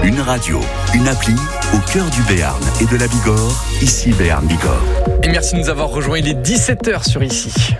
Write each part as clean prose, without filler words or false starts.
Une radio, une appli au cœur du Béarn et de la Bigorre, ici Béarn Bigorre. Et merci de nous avoir rejoints, il est 17h sur ici.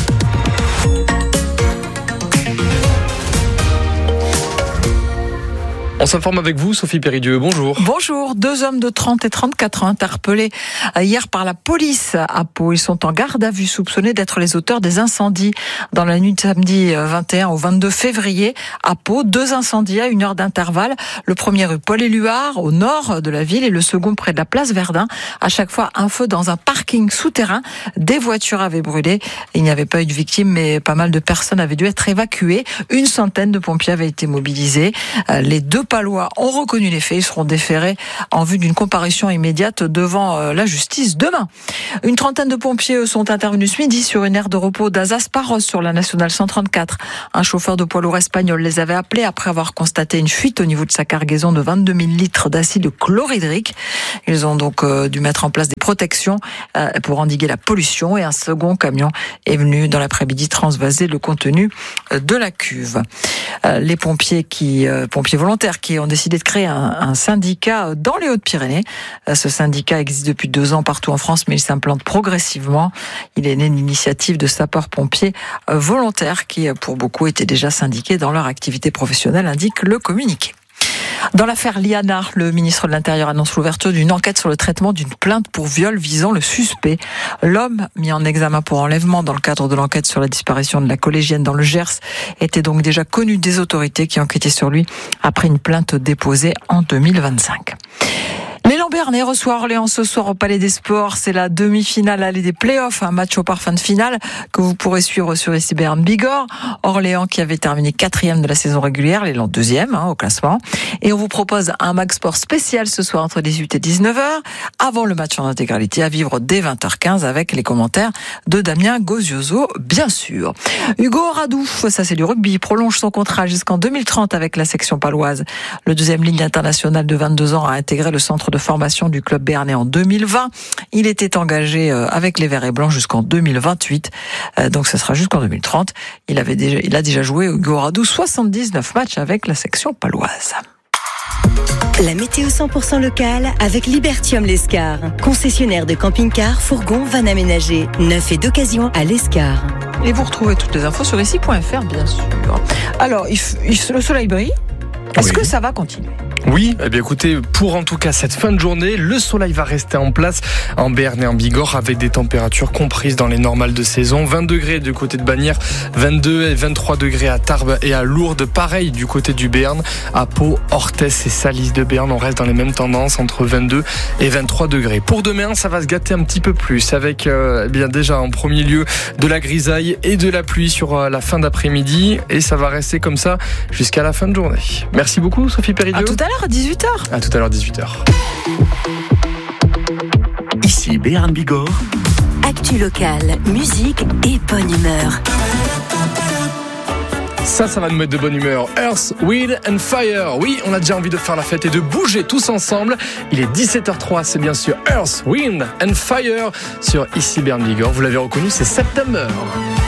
On s'informe avec vous, Sophie Péridieu. Bonjour. Bonjour. 2 hommes de 30 et 34 ans interpellés hier par la police à Pau. Ils sont en garde à vue, soupçonnés d'être les auteurs des incendies dans la nuit de samedi 21 au 22 février à Pau. 2 incendies à 1 heure d'intervalle. Le premier rue Paul-Éluard, au nord de la ville, et le second près de la place Verdun. À chaque fois, un feu dans un parking souterrain. Des voitures avaient brûlé. Il n'y avait pas eu de victimes, mais pas mal de personnes avaient dû être évacuées. 100 de pompiers avaient été mobilisés. Les 2 Palois ont reconnu les faits. Ils seront déférés en vue d'une comparution immédiate devant la justice demain. Une 30aine de pompiers sont intervenus ce midi sur une aire de repos d'Azaz-Paros sur la nationale 134. Un chauffeur de poids lourd espagnol les avait appelés après avoir constaté une fuite au niveau de sa cargaison de 22 000 litres d'acide chlorhydrique. Ils ont donc dû mettre en place des protections pour endiguer la pollution, et un second camion est venu dans l'après-midi transvaser le contenu de la cuve. Les pompiers volontaires qui ont décidé de créer un syndicat dans les Hautes-Pyrénées. Ce syndicat existe depuis 2 ans partout en France, mais il s'implante progressivement. Il est né d'une initiative de sapeurs-pompiers volontaires qui, pour beaucoup, étaient déjà syndiqués dans leur activité professionnelle, indique le communiqué. Dans l'affaire Liana, le ministre de l'Intérieur annonce l'ouverture d'une enquête sur le traitement d'une plainte pour viol visant le suspect. L'homme, mis en examen pour enlèvement dans le cadre de l'enquête sur la disparition de la collégienne dans le Gers, était donc déjà connu des autorités qui enquêtaient sur lui après une plainte déposée en 2025. L'élan béarnais reçoit Orléans ce soir au Palais des Sports. C'est la demi-finale allée des playoffs, un match au parfum de finale que vous pourrez suivre sur ici Béarn Bigorre. Orléans qui avait terminé 4e de la saison régulière, l'élan 2e au classement. Et on vous propose un Mag Sport spécial ce soir entre 18 et 19h, avant le match en intégralité, à vivre dès 20h15 avec les commentaires de Damien Gozioso, bien sûr. Hugo Radouf, ça c'est du rugby, prolonge son contrat jusqu'en 2030 avec la section paloise. Le 2e ligne international de 22 ans a intégré le centre de formation du club béarnais en 2020. Il était engagé avec les Verts et Blancs jusqu'en 2028. Donc ce sera jusqu'en 2030. Il a déjà joué, Hugo Radou, 79 matchs avec la section paloise. La météo 100% locale avec Libertium L'Escar. Concessionnaire de camping-car, fourgon, van aménagé. Neuf et d'occasion à l'Escar. Et vous retrouvez toutes les infos sur ici.fr, bien sûr. Alors, le soleil brille. Est-ce que ça va continuer ? Oui, eh bien écoutez, pour en tout cas cette fin de journée, le soleil va rester en place en Béarn et en Bigorre avec des températures comprises dans les normales de saison. 20 degrés du côté de Bagnères, 22 et 23 degrés à Tarbes et à Lourdes. Pareil du côté du Béarn, à Pau, Orthez et Salis de Béarn. On reste dans les mêmes tendances entre 22 et 23 degrés. Pour demain, ça va se gâter un petit peu plus avec bien déjà en premier lieu de la grisaille et de la pluie sur la fin d'après-midi. Et ça va rester comme ça jusqu'à la fin de journée. Merci beaucoup Sophie Péridieu. À tout à l'heure, à 18h. À tout à l'heure, 18h. Ici Béarn Bigorre. Actu locale, musique et bonne humeur. Ça va nous mettre de bonne humeur. Earth, Wind and Fire. Oui, on a déjà envie de faire la fête et de bouger tous ensemble. Il est 17h03, c'est bien sûr Earth, Wind and Fire sur ici Béarn Bigorre. Vous l'avez reconnu, c'est September.